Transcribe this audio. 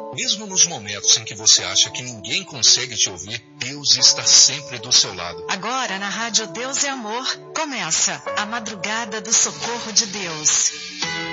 Mesmo nos momentos em que você acha que ninguém consegue te ouvir, Deus está sempre do seu lado. Agora, na Rádio Deus é Amor, começa a Madrugada do Socorro de Deus.